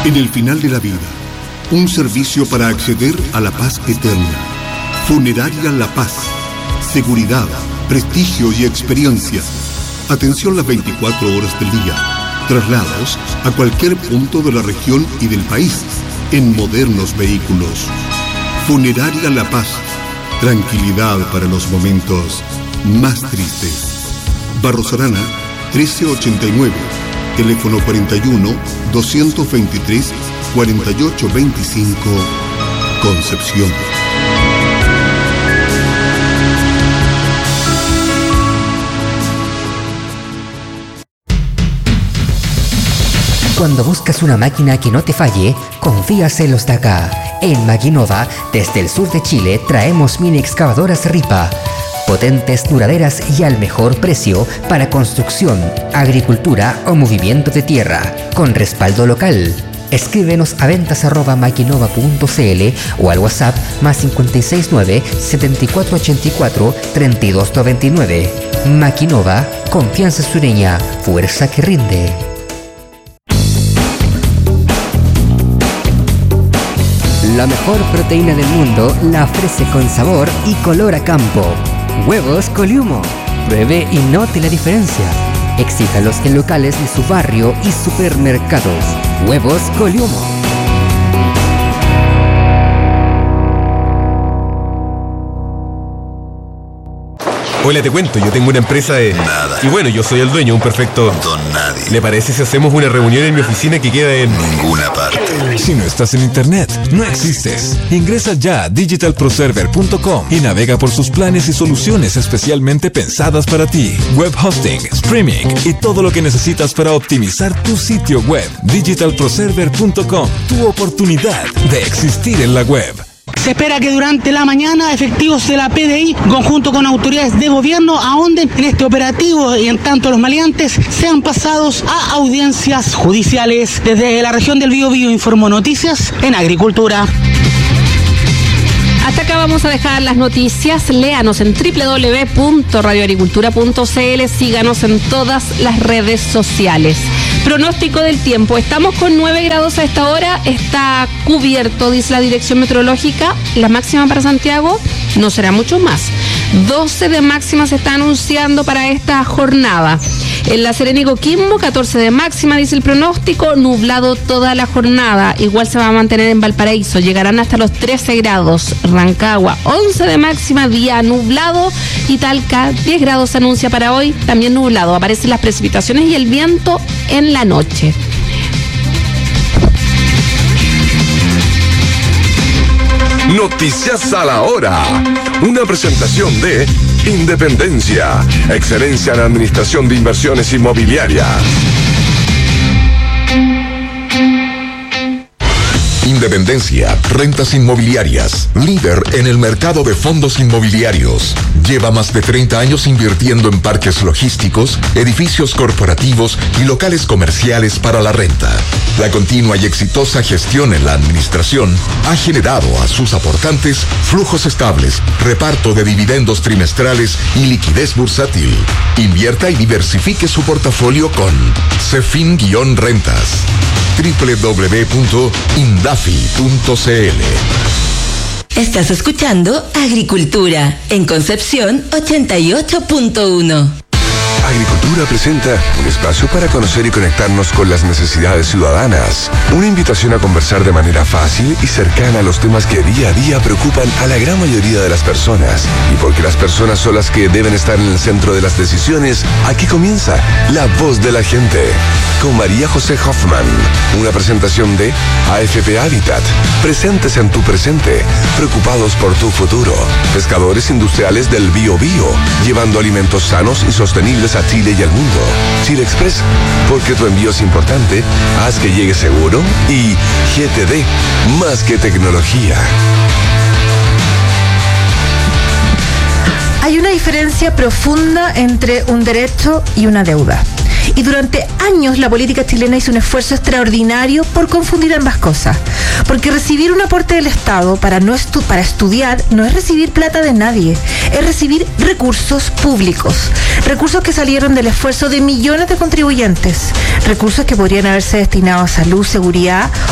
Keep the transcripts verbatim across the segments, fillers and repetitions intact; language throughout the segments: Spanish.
En el final de la vida, un servicio para acceder a la paz eterna. Funeraria La Paz. Seguridad, prestigio y experiencia. Atención las veinticuatro horas del día. Traslados a cualquier punto de la región y del país en modernos vehículos. Funeraria La Paz. Tranquilidad para los momentos más tristes. Barros Arana, trece ochenta y nueve. Teléfono cuarenta y uno, doscientos veintitrés, cuarenta y ocho veinticinco, Concepción. Cuando buscas una máquina que no te falle, confías en los de acá. En Maquinova, desde el sur de Chile, traemos mini excavadoras Ripa. Potentes, duraderas y al mejor precio para construcción, agricultura o movimiento de tierra, con respaldo local. Escríbenos a ventas arroba maquinova punto cl o al WhatsApp más cinco seis nueve, siete cuatro ocho cuatro, tres dos nueve nueve. Maquinova, confianza sureña, fuerza que rinde. La mejor proteína del mundo la ofrece con sabor y color a campo. Huevos Coliumo. Pruebe y note la diferencia. Exíjalos en locales de su barrio y supermercados. Huevos Coliumo. Hola, te cuento, yo tengo una empresa de... Nada. Y bueno, yo soy el dueño, un perfecto... Don nadie. ¿Le parece si hacemos una reunión en mi oficina que queda en... Ninguna parte. Si no estás en internet, no existes. Ingresa ya a digital pro server punto com y navega por sus planes y soluciones especialmente pensadas para ti. Web hosting, streaming y todo lo que necesitas para optimizar tu sitio web. digital pro server punto com, tu oportunidad de existir en la web. Se espera que durante la mañana efectivos de la P D I, conjunto con autoridades de gobierno, ahonden en este operativo y en tanto los maleantes sean pasados a audiencias judiciales. Desde la región del Biobío informó Noticias en Agricultura. Hasta acá vamos a dejar las noticias. Léanos en doble u doble u doble u punto radio agricultura punto cl. Síganos en todas las redes sociales. Pronóstico del tiempo. Estamos con nueve grados a esta hora. Está cubierto, dice la dirección meteorológica. La máxima para Santiago no será mucho más. doce de máxima se está anunciando para esta jornada. En La Serena y Coquimbo, catorce de máxima, dice el pronóstico, nublado toda la jornada. Igual se va a mantener en Valparaíso, llegarán hasta los trece grados. Rancagua, once de máxima, día nublado. Y Talca, diez grados se anuncia para hoy, también nublado. Aparecen las precipitaciones y el viento en la noche. Noticias a la hora. Una presentación de Independencia. Excelencia en administración de inversiones inmobiliarias. Independencia, rentas inmobiliarias, líder en el mercado de fondos inmobiliarios. Lleva más de treinta años invirtiendo en parques logísticos, edificios corporativos y locales comerciales para la renta. La continua y exitosa gestión en la administración ha generado a sus aportantes flujos estables, reparto de dividendos trimestrales y liquidez bursátil. Invierta y diversifique su portafolio con Cefin-Rentas. doble u doble u doble u punto indafi punto cl. Estás escuchando Agricultura en Concepción ochenta y ocho punto uno. Agricultura presenta un espacio para conocer y conectarnos con las necesidades ciudadanas. Una invitación a conversar de manera fácil y cercana a los temas que día a día preocupan a la gran mayoría de las personas. Y porque las personas son las que deben estar en el centro de las decisiones, aquí comienza La Voz de la Gente, con María José Hoffman. Una presentación de A F P Habitat. Presentes en tu presente, preocupados por tu futuro. Pescadores industriales del Biobío, llevando alimentos sanos y sostenibles a Chile y al mundo. Chile Express, porque tu envío es importante, haz que llegue seguro. Y G T D, más que tecnología. Hay una diferencia profunda entre un derecho y una deuda. Y durante años la política chilena hizo un esfuerzo extraordinario por confundir ambas cosas. Porque recibir un aporte del Estado para, no estu- para estudiar no es recibir plata de nadie, es recibir recursos públicos. Recursos que salieron del esfuerzo de millones de contribuyentes. Recursos que podrían haberse destinado a salud, seguridad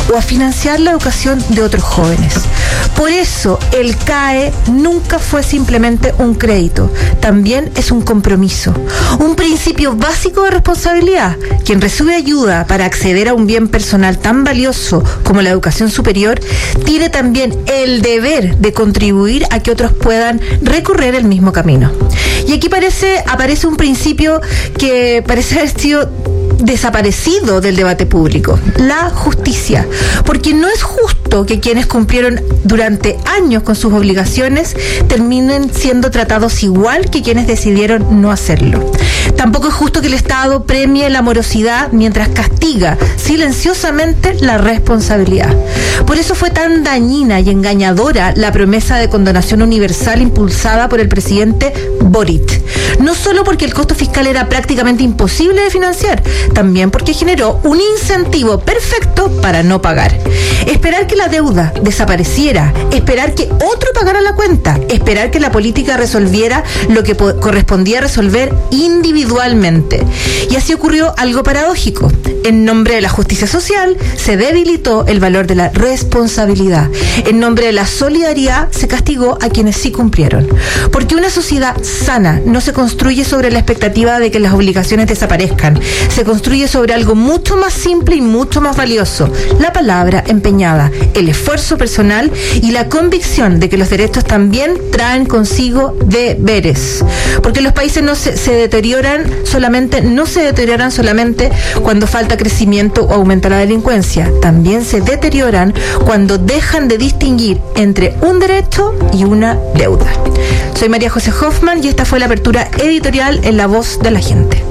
o a financiar la educación de otros jóvenes. Por eso, el C A E nunca fue simplemente un crédito, también es un compromiso, un principio básico de responsabilidad. Quien recibe ayuda para acceder a un bien personal tan valioso como la educación superior, tiene también el deber de contribuir a que otros puedan recorrer el mismo camino. Y aquí parece, aparece un principio que parece haber sido desaparecido del debate público: la justicia. Porque no es justo que quienes cumplieron durante años con sus obligaciones terminen siendo tratados igual que quienes decidieron no hacerlo. Tampoco es justo que el Estado premie la morosidad mientras castiga silenciosamente la responsabilidad. Por eso fue tan dañina y engañadora la promesa de condonación universal impulsada por el presidente Boric. No solo porque el costo fiscal era prácticamente imposible de financiar, también porque generó un incentivo perfecto para no pagar. Esperar que la deuda desapareciera, esperar que otro pagara la cuenta, esperar que la política resolviera lo que po- correspondía resolver individualmente. Y así ocurrió algo paradójico. En nombre de la justicia social se debilitó el valor de la responsabilidad. En nombre de la solidaridad se castigó a quienes sí cumplieron. Porque una sociedad sana no se construye sobre la expectativa de que las obligaciones desaparezcan. Se construye sobre algo mucho más simple y mucho más valioso: la palabra empeñada, el esfuerzo personal y la convicción de que los derechos también traen consigo deberes. Porque los países no se, se deterioran solamente, no se deterioran solamente cuando falta crecimiento o aumenta la delincuencia. También se deterioran cuando dejan de distinguir entre un derecho y una deuda. Soy María José Hoffman y esta fue la apertura editorial en La Voz de la Gente.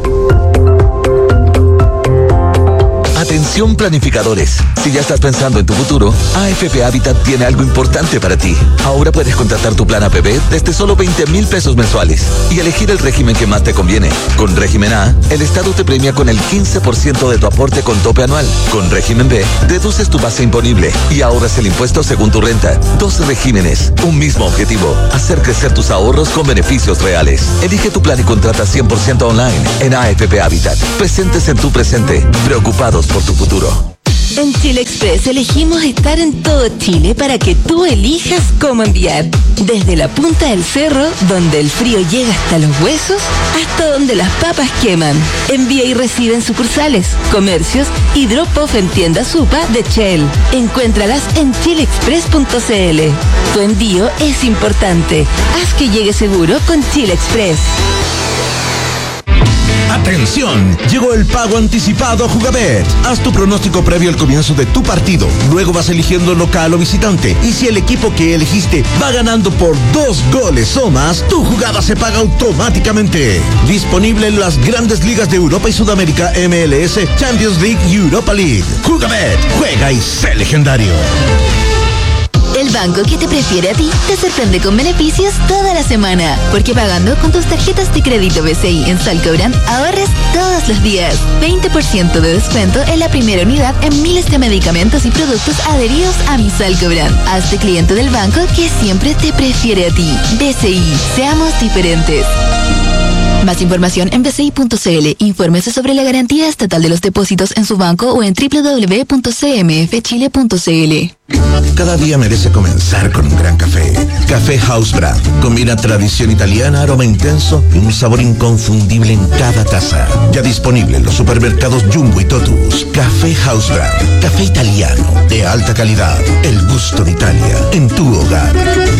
Atención planificadores, si ya estás pensando en tu futuro, A F P Habitat tiene algo importante para ti. Ahora puedes contratar tu plan A P B desde solo veinte mil pesos mensuales y elegir el régimen que más te conviene. Con régimen A, el Estado te premia con el quince por ciento de tu aporte con tope anual. Con régimen B, deduces tu base imponible y ahorras el impuesto según tu renta. Dos regímenes, un mismo objetivo: hacer crecer tus ahorros con beneficios reales. Elige tu plan y contrata cien por ciento online en A F P Habitat. Presentes en tu presente, preocupados por tu futuro. En Chile Express elegimos estar en todo Chile para que tú elijas cómo enviar. Desde la punta del cerro, donde el frío llega hasta los huesos, hasta donde las papas queman. Envía y recibe en sucursales, comercios y drop-off en tiendas Supa de Shell. Encuéntralas en chile express punto c l. Tu envío es importante. Haz que llegue seguro con Chile Express. ¡Atención! Llegó el pago anticipado a Jugabet. Haz tu pronóstico previo al comienzo de tu partido. Luego vas eligiendo local o visitante. Y si el equipo que elegiste va ganando por dos goles o más, tu jugada se paga automáticamente. Disponible en las grandes ligas de Europa y Sudamérica, M L S, Champions League y Europa League. Jugabet, juega y sé legendario. El banco que te prefiere a ti te sorprende con beneficios toda la semana. Porque pagando con tus tarjetas de crédito B C I en Salcobran, ahorres todos los días. veinte por ciento de descuento en la primera unidad en miles de medicamentos y productos adheridos a mi Salcobran. Hazte cliente del banco que siempre te prefiere a ti. B C I, seamos diferentes. Más información en b c i punto c l. Infórmese sobre la garantía estatal de los depósitos en su banco o en w w w punto c m f chile punto c l. Cada día merece comenzar con un gran café. Café House Brand. Combina tradición italiana, aroma intenso y un sabor inconfundible en cada taza. Ya disponible en los supermercados Jumbo y Totus. Café House Brand. Café italiano de alta calidad. El gusto de Italia en tu hogar.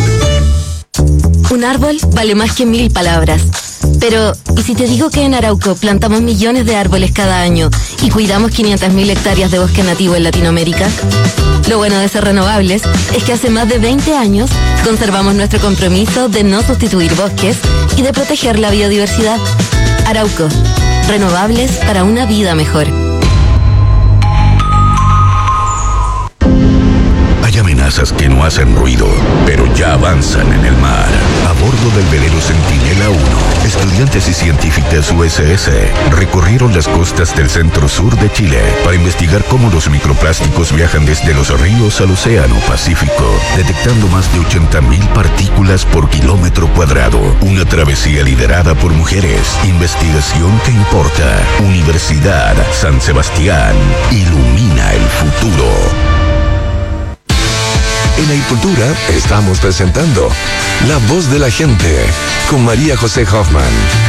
Un árbol vale más que mil palabras. Pero, ¿y si te digo que en Arauco plantamos millones de árboles cada año y cuidamos quinientas mil hectáreas de bosque nativo en Latinoamérica? Lo bueno de ser renovables es que hace más de veinte años conservamos nuestro compromiso de no sustituir bosques y de proteger la biodiversidad. Arauco, renovables para una vida mejor. Hay amenazas que no hacen ruido, pero ya avanzan en el mar. A bordo del velero Centinela uno, estudiantes y científicas U S S recorrieron las costas del centro-sur de Chile para investigar cómo los microplásticos viajan desde los ríos al océano Pacífico, detectando más de ochenta mil partículas por kilómetro cuadrado. Una travesía liderada por mujeres. Investigación que importa. Universidad San Sebastián ilumina el futuro. Agricultura estamos presentando La Voz de la Gente con María José Hoffman.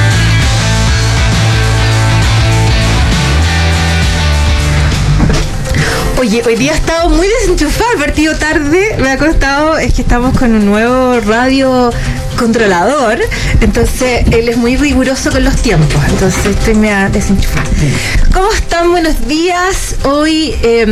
Oye, hoy día he estado muy desenchufada, el partido tarde, me ha costado, es que estamos con un nuevo radio controlador, entonces él es muy riguroso con los tiempos, entonces estoy media desenchufada. ¿Cómo están? Buenos días. Hoy eh,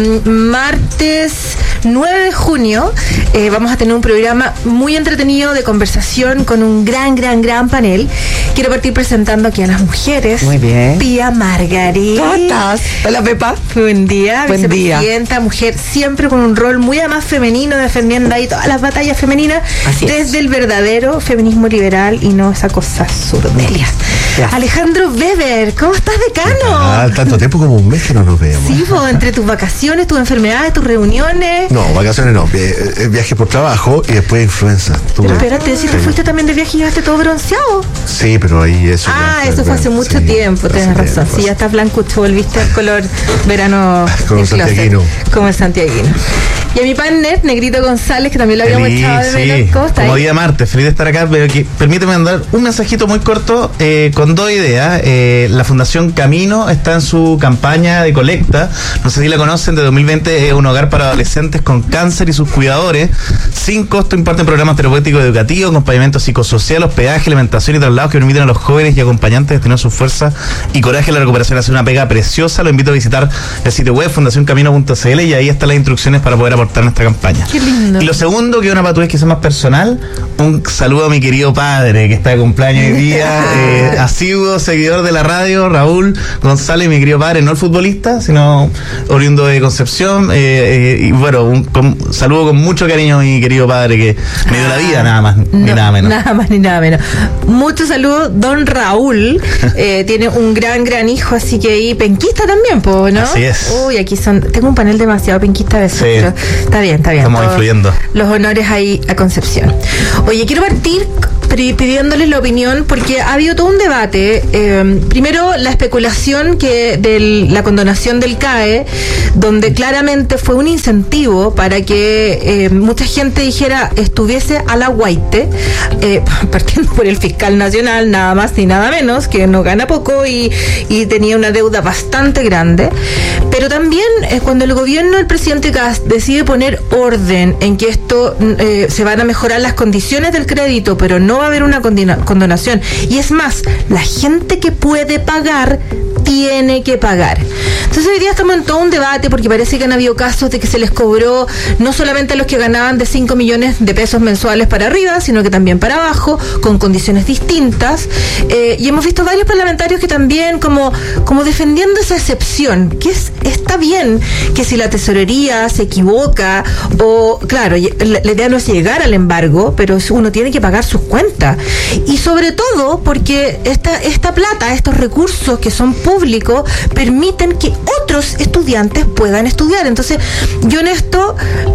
martes nueve de junio eh, vamos a tener un programa muy entretenido de conversación con un gran, gran, gran panel. Quiero partir presentando aquí a las mujeres. Muy bien. Pía Margarit. ¿Cómo estás? Hola, Pepa. Buen día. Buen día. Mujer siempre con un rol muy además femenino, defendiendo ahí todas las batallas femeninas. Así desde es. El verdadero feminismo liberal y no esa cosa surdelia. Alejandro Weber, ¿cómo estás, decano? Ah, tanto tiempo como un mes que no nos veamos. Sí, pues, entre tus vacaciones, tus enfermedades, tus reuniones. No, vacaciones no, eh, viaje por trabajo y después influenza. Pero espérate, si te fuiste también de viaje y llegaste todo bronceado. Sí, pero ahí eso. Ah, ya, eso fue hace mucho sí, tiempo, tienes razón. Tiempo. Sí, ya estás blancucho, volviste al color verano. Como el santiaguino. Como el santiaguino. Y a mi partner, Negrito González, que también lo habíamos feliz, echado de menos. Sí. ¿Cómo está Como ahí? día martes, feliz de estar acá, pero que, permíteme mandar un mensajito muy corto eh, con dos ideas. Eh, la Fundación Camino está en su campaña de colecta, no sé si la conocen, de dos mil veinte, es un hogar para adolescentes con cáncer y sus cuidadores. Sin costo imparten programas terapéuticos educativos, acompañamiento psicosocial, hospedaje, alimentación y traslados que permiten a los jóvenes y acompañantes a tener su fuerza y coraje en la recuperación. Hace una pega preciosa, lo invito a visitar el sitio web fundación camino punto c l y ahí están las instrucciones para poder aportar en esta campaña. Qué lindo. Y lo segundo, que es una patudez quizás más personal, un saludo a mi querido padre que está de cumpleaños hoy día, eh, asiduo seguidor de la radio, Raúl González, mi querido padre, no el futbolista, sino oriundo de Concepción, eh, eh, y bueno, un con, saludo con mucho cariño a mi querido padre que me dio la vida, nada más, no, ni nada menos. Nada más ni nada menos. Mucho saludo, don Raúl, eh, tiene un gran, gran hijo, así que ahí, penquista también, po, ¿no? Así es. Uy, aquí son, tengo un panel demasiado penquista a veces, sí. Pero está bien, está bien. Estamos Todos influyendo. Los honores ahí a Concepción. Oye, quiero partir pidiéndoles la opinión porque ha habido todo un debate. Eh, primero, la especulación que de la condonación del C A E, donde claramente fue un incentivo para que eh, mucha gente dijera estuviese a la guaite, eh, partiendo por el fiscal nacional, nada más ni nada menos, que no gana poco y, y tenía una deuda bastante grande. Pero también eh, cuando el gobierno, el presidente Kast, decide poner orden en que esto eh, se van a mejorar las condiciones del crédito, pero no va a haber una condena, condonación. Y es más, la gente que puede pagar tiene que pagar. Entonces hoy día estamos en todo un debate porque parece que han habido casos de que se les cobró no solamente a los que ganaban de cinco millones de pesos mensuales para arriba, sino que también para abajo, con condiciones distintas. Eh, y hemos visto varios parlamentarios que también como, como defendiendo esa excepción, que es, está bien que si la tesorería se equivoca o, claro, la, la idea no es llegar al embargo, pero uno tiene que pagar sus cuentas. Y sobre todo porque esta, esta plata, estos recursos que son públicos, permiten que otros estudiantes puedan estudiar. Entonces, yo en esto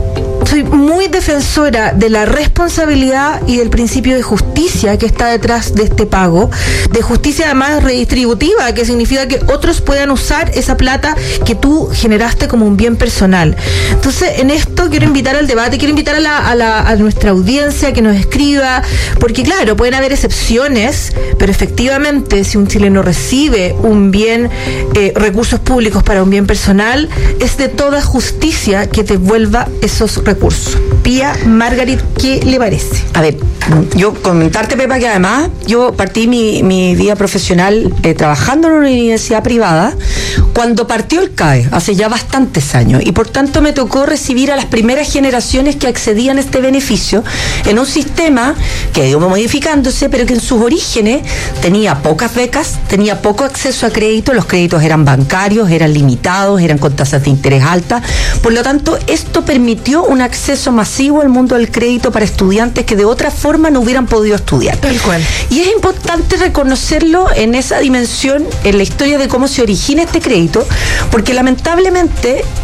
soy muy defensora de la responsabilidad y del principio de justicia que está detrás de este pago, de justicia además redistributiva, que significa que otros puedan usar esa plata que tú generaste como un bien personal. Entonces, en esto quiero invitar al debate, quiero invitar a, la, a, la, a nuestra audiencia que nos escriba, porque claro, pueden haber excepciones, pero efectivamente, si un chileno recibe un bien, eh, recursos públicos para un bien personal, es de toda justicia que devuelva esos recursos. Pía Margarit, ¿qué le parece? A ver, yo comentarte, Pepa, que además yo partí mi, mi vida profesional eh, trabajando en una universidad privada cuando partió el C A E, hace ya bastantes años, y por tanto me tocó recibir a las primeras generaciones que accedían a este beneficio en un sistema que ha ido modificándose, pero que en sus orígenes tenía pocas becas, tenía poco acceso a crédito, los créditos eran bancarios, eran limitados, eran con tasas de interés altas, por lo tanto esto permitió un acceso masivo al mundo del crédito para estudiantes que de otra forma no hubieran podido estudiar. Tal cual. Y es importante reconocerlo en esa dimensión, en la historia de cómo se origina este crédito, porque lamentablemente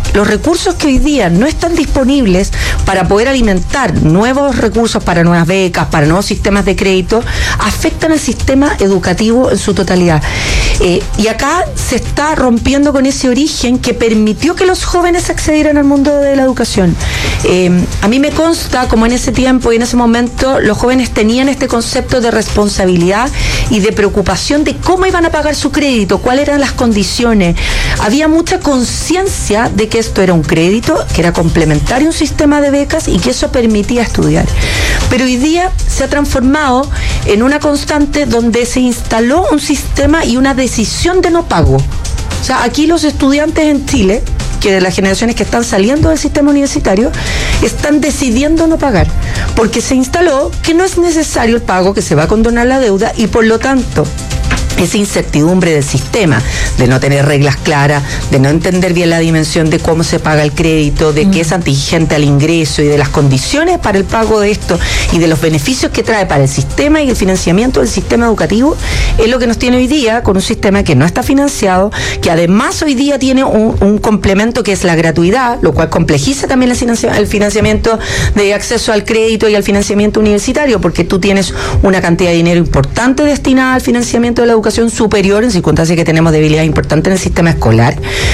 los recursos que hoy día no están disponibles para poder alimentar nuevos recursos para nuevas becas, para nuevos sistemas de crédito, afectan al sistema educativo en su totalidad. Eh, y acá se está rompiendo con ese origen que permitió que los jóvenes accedieran al mundo de la educación. Eh, a mí me consta como en ese tiempo y en ese momento los jóvenes tenían este concepto de responsabilidad y de preocupación de cómo iban a pagar su crédito, cuáles eran las condiciones. Había mucha conciencia de que esto era un crédito, que era complementario a un sistema de becas y que eso permitía estudiar. Pero hoy día se ha transformado en una constante donde se instaló un sistema y una decisión de no pago. O sea, aquí los estudiantes en Chile, que de las generaciones que están saliendo del sistema universitario, están decidiendo no pagar, porque se instaló que no es necesario el pago, que se va a condonar la deuda y por lo tanto esa incertidumbre del sistema, de no tener reglas claras, de no entender bien la dimensión de cómo se paga el crédito, de mm. que es antigente al ingreso y de las condiciones para el pago de esto y de los beneficios que trae para el sistema y el financiamiento del sistema educativo, es lo que nos tiene hoy día con un sistema que no está financiado, que además hoy día tiene un, un complemento que es la gratuidad, lo cual complejiza también el financiamiento de acceso al crédito y al financiamiento universitario, porque tú tienes una cantidad de dinero importante destinada al financiamiento de la educación superior en circunstancias que tenemos debilidad importante en el sistema escolar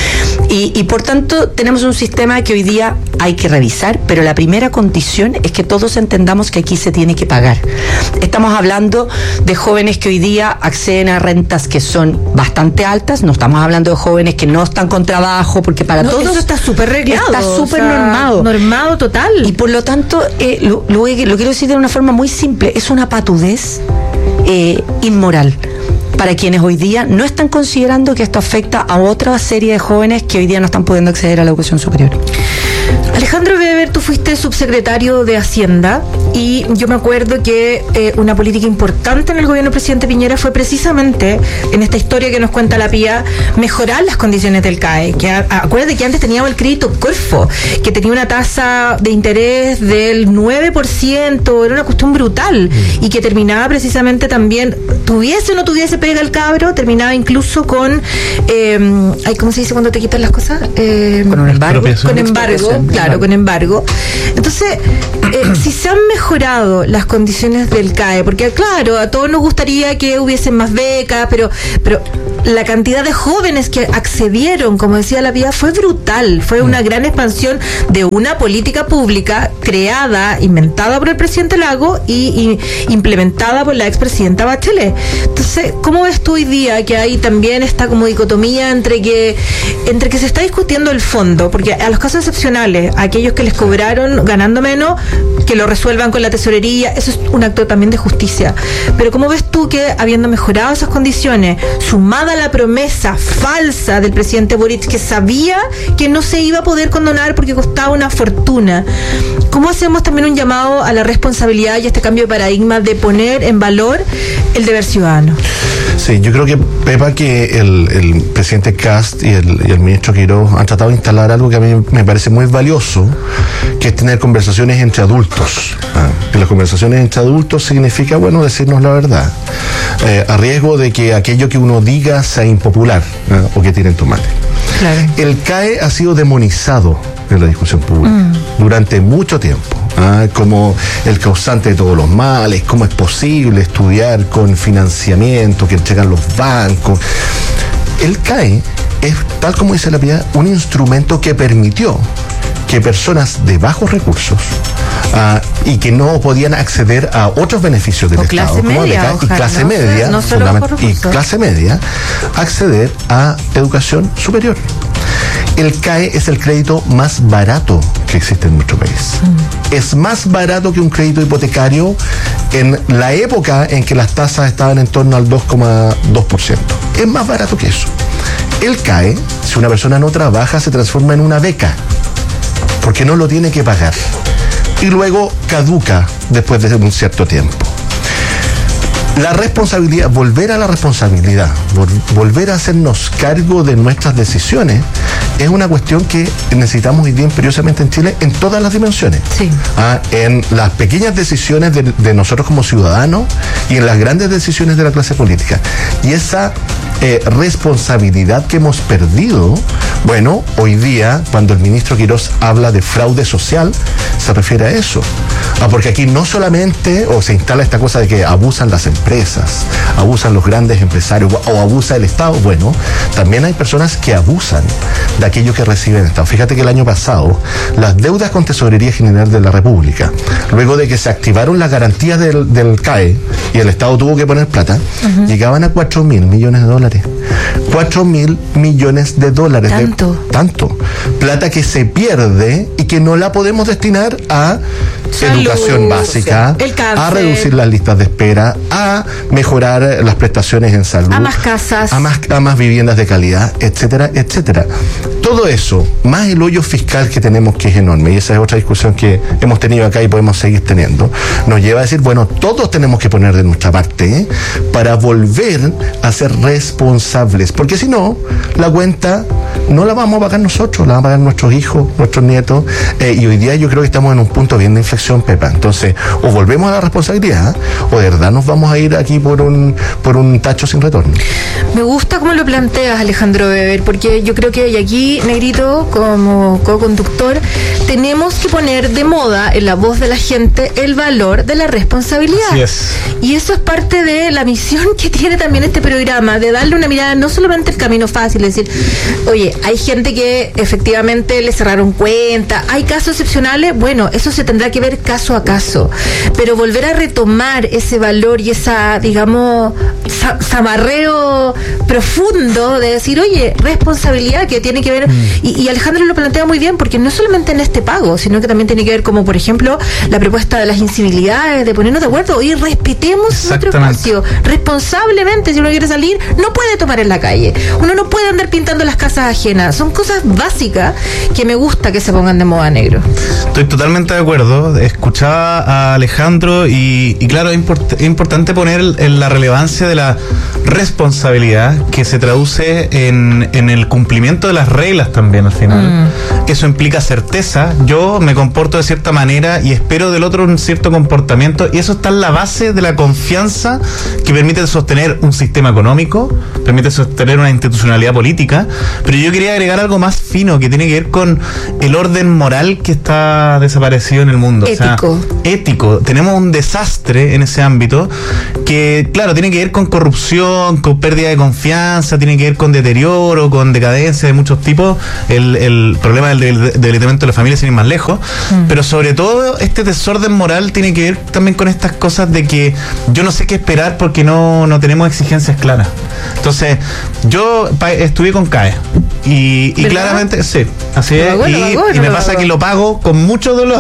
y, y por tanto tenemos un sistema que hoy día hay que revisar, pero la primera condición es que todos entendamos que aquí se tiene que pagar. Estamos hablando de jóvenes que hoy día acceden a rentas que son bastante altas, no estamos hablando de jóvenes que no están con trabajo, porque para no, todos eso está súper reglado, está súper o sea, normado normado total, y por lo tanto eh, lo, lo, lo quiero decir de una forma muy simple, es una patudez eh, inmoral para quienes hoy día no están considerando que esto afecta a otra serie de jóvenes que hoy día no están pudiendo acceder a la educación superior. Alejandro Weber, tú fuiste subsecretario de Hacienda y yo me acuerdo que eh, una política importante en el gobierno del presidente Piñera fue precisamente, en esta historia que nos cuenta la Pía, mejorar las condiciones del C A E. Que, a, acuérdate que antes teníamos el crédito Corfo, que tenía una tasa de interés del nueve por ciento, era una cuestión brutal, y que terminaba precisamente también, tuviese o no tuviese pega el cabro, terminaba incluso con, eh, ay, ¿cómo se dice cuando te quitan las cosas? Eh, con un embargo. Con embargo, claro, con embargo. Entonces, eh, si se han mejorado las condiciones del C A E, porque claro, a todos nos gustaría que hubiesen más becas, pero, pero la cantidad de jóvenes que accedieron, como decía la Pía, fue brutal, fue una gran expansión de una política pública creada, inventada por el presidente Lago y, y implementada por la expresidenta Bachelet. Entonces, ¿cómo ves tú hoy día que hay también esta como dicotomía entre que entre que se está discutiendo el fondo, porque a los casos excepcionales, a aquellos que les cobraron ganando menos, que lo resuelvan con la tesorería, eso es un acto también de justicia, pero ¿cómo ves tú que habiendo mejorado esas condiciones, sumada a la promesa falsa del presidente Boric, que sabía que no se iba a poder condonar porque costaba una fortuna, cómo hacemos también un llamado a la responsabilidad y a este cambio de paradigma de poner en valor el deber ciudadano? Sí, yo creo que, Pepa, que el, el presidente Kast y el, y el ministro Quiroz han tratado de instalar algo que a mí me parece muy valioso, que es tener conversaciones entre adultos. ¿Ah? Que las conversaciones entre adultos significa, bueno, decirnos la verdad, eh, a riesgo de que aquello que uno diga sea impopular, ¿eh? o que tire el tomate. Claro. El C A E ha sido demonizado en la discusión pública mm. durante mucho tiempo. ¿Ah? Como el causante de todos los males, cómo es posible estudiar con financiamiento que entregan los bancos. El C A E es, tal como dice la Pía, un instrumento que permitió que personas de bajos recursos uh, y que no podían acceder a otros beneficios del o Estado, clase como media, beca, y ojalá, clase no, media, no solo bajos y recursos. clase media, acceder a educación superior. El C A E es el crédito más barato que existe en nuestro país. Mm. Es más barato que un crédito hipotecario en la época en que las tasas estaban en torno al dos coma dos por ciento. Es más barato que eso. El C A E, si una persona no trabaja, se transforma en una beca, porque no lo tiene que pagar. Y luego caduca después de un cierto tiempo. La responsabilidad, volver a la responsabilidad, volver a hacernos cargo de nuestras decisiones, es una cuestión que necesitamos hoy día imperiosamente en Chile en todas las dimensiones. Sí. Ah, en las pequeñas decisiones de, de nosotros como ciudadanos y en las grandes decisiones de la clase política. Y esa eh, responsabilidad que hemos perdido Bueno, hoy día, cuando el ministro Quirós habla de fraude social, se refiere a eso. Ah, porque aquí no solamente o se instala esta cosa de que abusan las empresas, abusan los grandes empresarios o abusa el Estado. Bueno, también hay personas que abusan de aquello que reciben el Estado. Fíjate que el año pasado, las deudas con Tesorería General de la República, luego de que se activaron las garantías del, del C A E y el Estado tuvo que poner plata, uh-huh. llegaban a cuatro mil millones de dólares. cuatro mil millones de dólares. Tanto. De, tanto. Plata que se pierde y que no la podemos destinar a salud, educación básica, el cáncer, a reducir las listas de espera, a mejorar las prestaciones en salud, a más casas, a más, a más viviendas de calidad, etcétera, etcétera. Todo eso, más el hoyo fiscal que tenemos, que es enorme, y esa es otra discusión que hemos tenido acá y podemos seguir teniendo, nos lleva a decir, bueno, todos tenemos que poner de nuestra parte ¿eh? para volver a ser responsables, porque si no, la cuenta no la vamos a pagar nosotros, la van a pagar nuestros hijos, nuestros nietos, eh, y hoy día yo creo que estamos en un punto bien de inflexión, Pepa. Entonces, o volvemos a la responsabilidad, o de verdad nos vamos a ir aquí por un por un tacho sin retorno. Me gusta cómo lo planteas, Alejandro Weber, porque yo creo que y aquí, Negrito, como co-conductor, tenemos que poner de moda en la voz de la gente el valor de la responsabilidad. Así es. Y eso es parte de la misión que tiene también este programa, de darle una mirada no solamente el camino fácil, es decir, oye, hay gente que efectivamente le cerraron cuenta, hay casos excepcionales, bueno, eso se tendrá que ver caso a caso, pero volver a retomar ese valor y esa, digamos, za- zamarreo profundo de decir, oye, responsabilidad que tiene que ver, mm. y, y Alejandro lo plantea muy bien, porque no solamente en este pago, sino que también tiene que ver como, por ejemplo, la propuesta de las incivilidades, de ponernos de acuerdo, y respetemos nuestro espacio, responsablemente. Si uno quiere salir, no puede tomar en la calle, uno no puede andar pintando las casas ajenas, son cosas básicas que me gusta que se pongan de moda, Negro. Estoy totalmente de acuerdo, escuchaba a Alejandro y, y claro, es, import, es importante poner en la relevancia de la responsabilidad que se traduce en, en el cumplimiento de las reglas también al final. Mm. Eso implica certeza, yo me comporto de cierta manera y espero del otro un cierto comportamiento, y eso está en la base de la confianza que permite sostener un sistema económico, permite sostener una institucionalidad política, pero yo quería agregar algo más fino que tiene que ver con el orden moral que está desaparecido en el mundo. Ético. O sea, ético. Tenemos un desastre en ese ámbito que, claro, tiene que ver con corrupción, con pérdida de confianza, tiene que ver con deterioro, con decadencia de muchos tipos, el, el problema del debilitamiento de la familia sin ir más lejos, mm. pero sobre todo este desorden moral tiene que ver también con estas cosas de que yo no sé qué esperar porque no, no tenemos exigencias claras. Entonces, yo pa- estudié con C A E y, y claramente, sí, así es, hago, y, hago, y me pasa hago. que lo pago con mucho dolor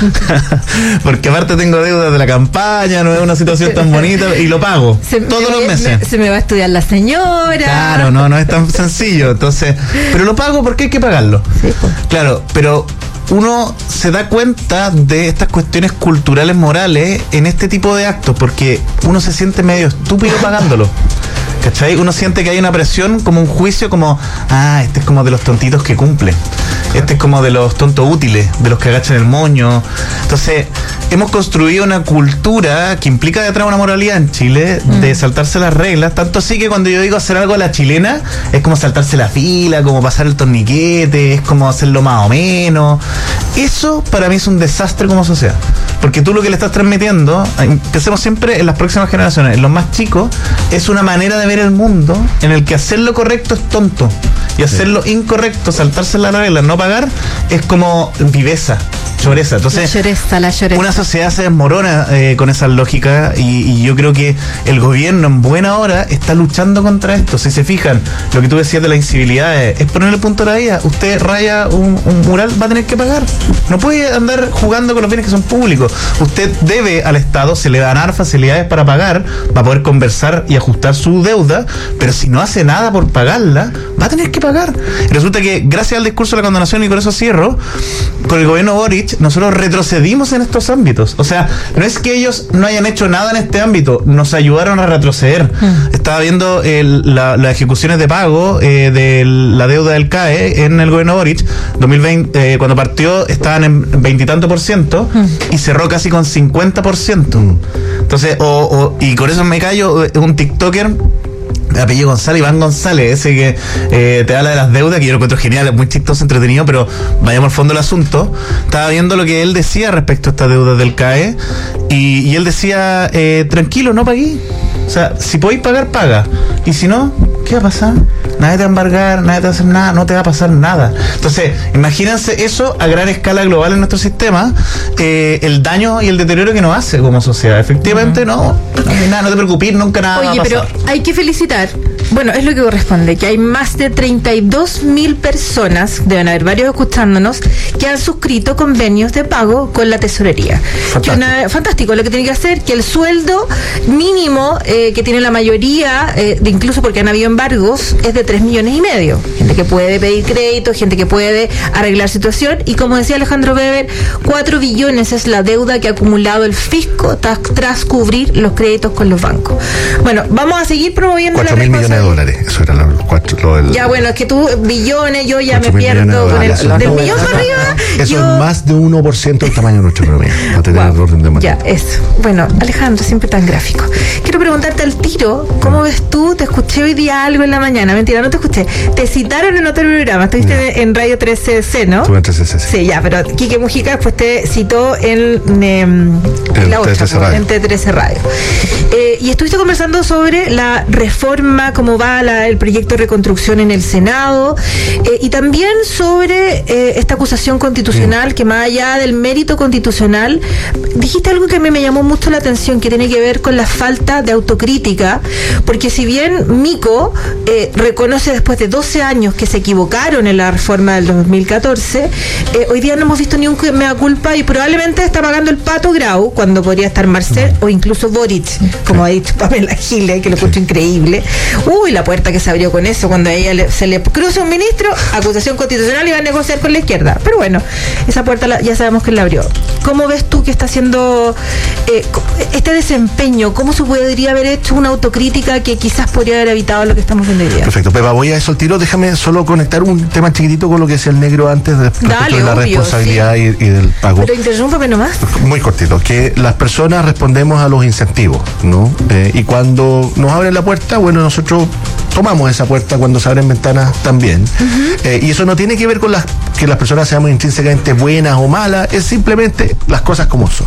porque aparte tengo deudas de la campaña, no es una situación tan bonita y lo pago se, todos me, los meses. Me, se me va a estudiar la señora. Claro, no, no es tan sencillo, entonces, pero lo pago porque hay que pagarlo. Sí, pues. Claro, pero uno se da cuenta de estas cuestiones culturales, morales en este tipo de actos, porque uno se siente medio estúpido pagándolo. ¿Cachai? Uno siente que hay una presión, como un juicio, como, ah, este es como de los tontitos que cumplen. Este es como de los tontos útiles, de los que agachan el moño. Entonces, hemos construido una cultura que implica de atrás una moralidad en Chile, mm. de saltarse las reglas, tanto así que cuando yo digo hacer algo a la chilena, es como saltarse la fila, como pasar el torniquete, es como hacerlo más o menos. Eso para mí es un desastre como sociedad, porque tú lo que le estás transmitiendo, empecemos siempre en las próximas generaciones, en los más chicos, es una manera de ver el mundo en el que hacer lo correcto es tonto y hacerlo incorrecto, saltarse la regla, no pagar, es como viveza, choreza. Entonces, la choreza, la choreza. Una sociedad se desmorona eh, con esa lógica y, y yo creo que el gobierno en buena hora está luchando contra esto. Si se fijan, lo que tú decías de la incivilidad es, es ponerle punto a la vida. Usted raya un, un mural, va a tener que pagar. No puede andar jugando con los bienes que son públicos. Usted debe al Estado, se le van a dar facilidades para pagar, va a poder conversar y ajustar su deuda, pero si no hace nada por pagarla, va a tener que pagar. Y resulta que gracias al discurso de la condonación, y con eso cierro, con el gobierno Boric nosotros retrocedimos en estos ámbitos. O sea, no es que ellos no hayan hecho nada en este ámbito, nos ayudaron a retroceder. Mm. Estaba viendo el, la, las ejecuciones de pago eh, de la deuda del C A E en el gobierno Boric dos mil veinte, eh, cuando partió estaban en veintitantos por ciento mm. y cerró casi con cincuenta por ciento. Mm. Entonces, o, o, y con eso me callo, un TikToker apellido González, Iván González, ese que eh, te habla de las deudas, que yo lo encuentro genial, es muy chistoso, entretenido, pero vayamos al fondo del asunto. Estaba viendo lo que él decía respecto a estas deudas del C A E, y, y él decía, eh, tranquilo, no pagué. O sea, si podéis pagar, paga. Y si no, ¿qué va a pasar? Nadie te va a embargar, nadie te va a hacer nada, no te va a pasar nada. Entonces, imagínense eso a gran escala global en nuestro sistema, eh, el daño y el deterioro que nos hace como sociedad. Efectivamente, no, no hay nada, no te preocupes, nunca nada Oye, va a pasar. pero hay que felicitar, bueno, es lo que corresponde, que hay más de treinta y dos mil personas, deben haber varios escuchándonos, que han suscrito convenios de pago con la tesorería. Fantástico. Que una, fantástico, lo que tiene que hacer, que el sueldo mínimo eh, que tiene la mayoría, eh, de incluso porque han habido embargos, es de tres millones y medio. Gente que puede pedir crédito, gente que puede arreglar situación, y como decía Alejandro Weber, cuatro billones es la deuda que ha acumulado el fisco tras, tras cubrir los créditos con los bancos. Bueno, vamos a seguir promoviendo cuatro mil millones de dólares, eso era lo, cuatro, lo del, ya bueno, es que tú, billones, yo ya me pierdo con el, eso, del no, millón para arriba. Eso yo... es más de uno por ciento del tamaño de nuestra economía, para tener wow, el orden de magnitud. Ya, eso. Bueno, Alejandro, siempre tan gráfico. Quiero preguntarte al tiro, ¿cómo ves tú? Te escuché hoy día algo en la mañana, mentira, no te escuché. Te citaron en otro programa, estuviste no. en Radio trece C, ¿no? Estuve en trece C, sí. Sí, ya, pero Quique Mujica después te citó en, en, en la otra, en T trece Radio. Eh, y estuviste conversando sobre la reforma, cómo va la, el proyecto de reconstrucción en el Senado, eh, y también sobre eh, esta acusación constitucional, sí. que más allá del mérito constitucional, dijiste algo que a mí me llamó mucho la atención, que tiene que ver con la falta de autocrítica, porque si bien Mico eh, reconoce después de doce años que se equivocaron en la reforma del dos mil catorce, eh, hoy día no hemos visto ni un mea culpa, y probablemente está pagando el pato Grau cuando podría estar Marcel o incluso Boric, como ha dicho Pamela Giles, que lo encuentro increíble. Uy, la puerta que se abrió con eso, cuando a ella le, se le cruza un ministro, acusación constitucional, y va a negociar con la izquierda. Pero bueno, esa puerta la, ya sabemos que la abrió. ¿Cómo ves tú que está haciendo eh, este desempeño? ¿Cómo se podría haber hecho una autocrítica que quizás podría haber evitado lo que estamos viendo hoy día? Perfecto, Pepa, voy a eso al tiro. Déjame solo conectar un tema chiquitito con lo que decía el negro antes de, Dale, de la obvio, responsabilidad, sí. y, y del pago. Pero interrúmpame nomás. Muy cortito, que las personas respondemos a los incentivos, ¿no? Eh, y cuando nos abren la puerta, bueno, nosotros tomamos esa puerta, cuando se abren ventanas también. Uh-huh. Eh, y eso no tiene que ver con las que las personas seamos intrínsecamente buenas o malas, es simplemente las cosas como son.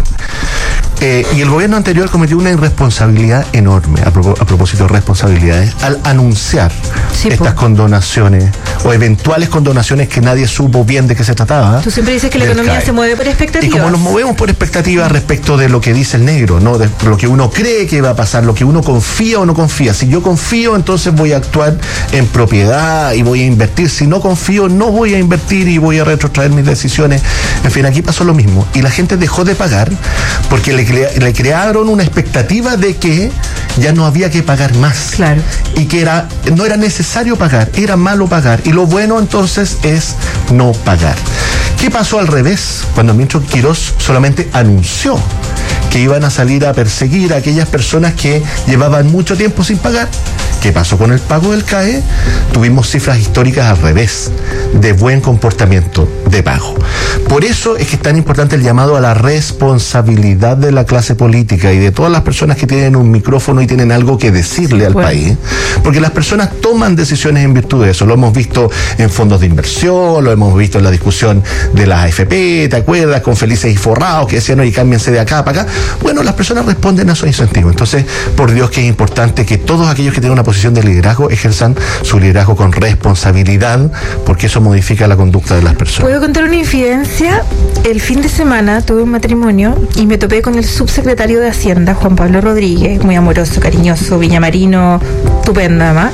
Eh, y el gobierno anterior cometió una irresponsabilidad enorme, a, pro, a propósito de responsabilidades, al anunciar sí, estas po. condonaciones o eventuales condonaciones que nadie supo bien de qué se trataba. Tú siempre dices que la economía C A E se mueve por expectativas. Y como nos movemos por expectativas respecto de lo que dice el negro, ¿no? De lo que uno cree que va a pasar, lo que uno confía o no confía. Si yo confío, entonces voy a actuar en propiedad y voy a invertir. Si no confío, no voy a invertir y voy a retrotraer mis decisiones. En fin, aquí pasó lo mismo. Y la gente dejó de pagar porque le le crearon una expectativa de que ya no había que pagar más. Claro. Y que era, no era necesario pagar, era malo pagar. Y lo bueno entonces es no pagar. ¿Qué pasó al revés? Cuando el ministro Quirós solamente anunció que iban a salir a perseguir a aquellas personas que llevaban mucho tiempo sin pagar. ¿Qué pasó con el pago del C A E? Tuvimos cifras históricas al revés, de buen comportamiento de pago. Por eso es que es tan importante el llamado a la responsabilidad de la clase política y de todas las personas que tienen un micrófono y tienen algo que decirle al bueno. país, porque las personas toman decisiones en virtud de eso. Lo hemos visto en fondos de inversión, lo hemos visto en la discusión de las A F P, ¿te acuerdas? Con Felices y Forrados, que decían, oye, cámbiense de acá para acá. Bueno, las personas responden a esos incentivos. Entonces, por Dios que es importante que todos aquellos que tienen una posición de liderazgo ejerzan su liderazgo con responsabilidad, porque eso modifica la conducta de las personas. ¿Puedo contar una infidencia? El fin de semana tuve un matrimonio y me topé con el subsecretario de Hacienda, Juan Pablo Rodríguez, muy amoroso, cariñoso, villamarino, estupendo además.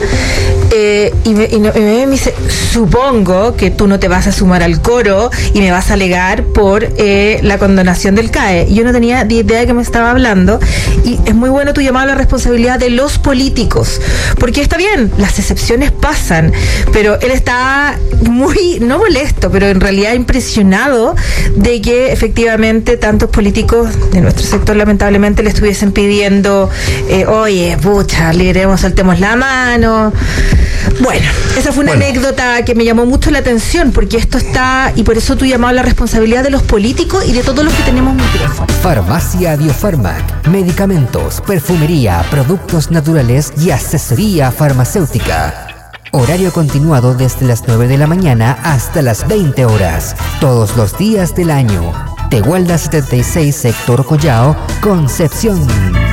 Eh, y, me, y, no, y me dice, supongo que tú no te vas a sumar al coro y me vas a alegar por eh, la condonación del C A E. Y yo no tenía ni idea de qué me estaba hablando, y es muy bueno tu llamado a la responsabilidad de los políticos, porque está bien, las excepciones pasan, pero él está muy, no molesto, pero en realidad impresionado de que efectivamente tantos políticos de nuestro sector lamentablemente le estuviesen pidiendo, eh, oye, pucha, lideremos, soltemos la mano. Bueno, esa fue una Bueno. anécdota que me llamó mucho la atención, porque esto está, y por eso tú llamabas la responsabilidad de los políticos y de todos los que tenemos micrófono. Farmacia Biofarmac. Medicamentos, perfumería, productos naturales y asesoría farmacéutica. Horario continuado desde las nueve de la mañana hasta las veinte horas, todos los días del año. Tehuelda setenta y seis, sector Collao, Concepción.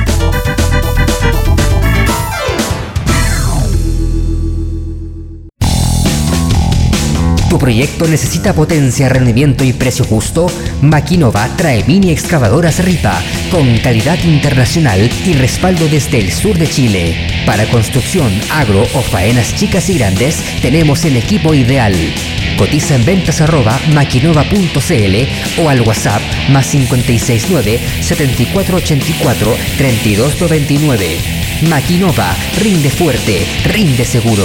¿Tu proyecto necesita potencia, rendimiento y precio justo? Maquinova trae mini excavadoras Ripa con calidad internacional y respaldo desde el sur de Chile. Para construcción, agro o faenas chicas y grandes, tenemos el equipo ideal. Cotiza en ventas arroba maquinova punto cl o al WhatsApp más cinco seis nueve, siete cuatro ocho cuatro, tres dos nueve nueve. Maquinova, rinde fuerte, rinde seguro.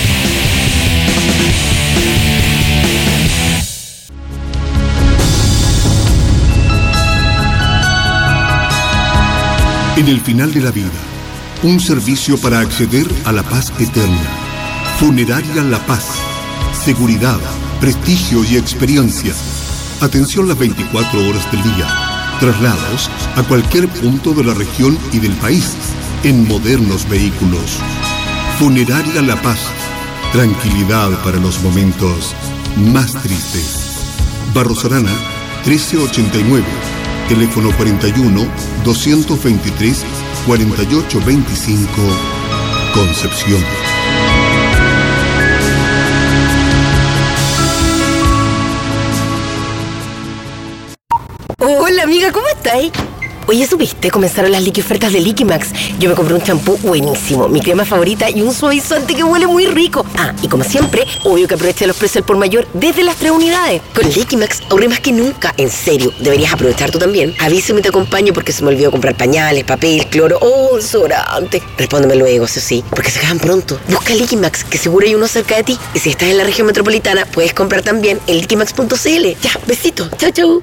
En el final de la vida, un servicio para acceder a la paz eterna. Funeraria La Paz. Seguridad, prestigio y experiencia. Atención las veinticuatro horas del día. Traslados a cualquier punto de la región y del país en modernos vehículos. Funeraria La Paz. Tranquilidad para los momentos más tristes. Barros Arana, trece ochenta y nueve. Teléfono cuarenta y uno, doscientos veintitrés, cuarenta y ocho veinticinco, Concepción. Hola amiga, ¿cómo estáis? Oye, ¿supiste? Comenzaron las liqui ofertas de Liquimax. Yo me compré un champú buenísimo, mi crema favorita y un suavizante que huele muy rico. Ah, y como siempre, obvio que aproveché los precios al por mayor desde las tres unidades. Con Liquimax ahorré más que nunca. En serio, deberías aprovechar tú también. Avísame y te acompaño porque se me olvidó comprar pañales, papel, cloro o desodorante. Respóndeme luego, eso sí, porque se acaban pronto. Busca Liquimax, que seguro hay uno cerca de ti. Y si estás en la región metropolitana, puedes comprar también en liquimax punto cl. Ya, besito. Chau, chau.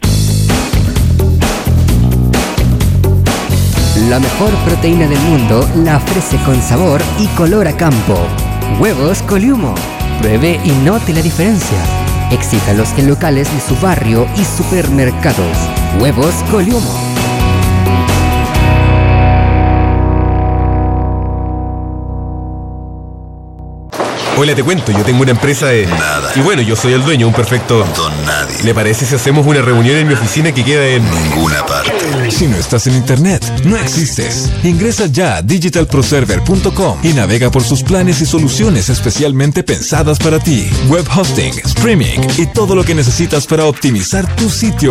La mejor proteína del mundo la ofrece con sabor y color a campo. Huevos Coliumo. Pruebe y note la diferencia. Exíjalos en locales de su barrio y supermercados. Huevos Coliumo. Hola, te cuento, yo tengo una empresa de... Nada. Y bueno, yo soy el dueño, un perfecto... Don nadie. ¿Le parece si hacemos una reunión en mi oficina que queda en... Ninguna parte. Si no estás en internet, no existes. Ingresa ya a digital pro server punto com y navega por sus planes y soluciones especialmente pensadas para ti. Web hosting, streaming y todo lo que necesitas para optimizar tu sitio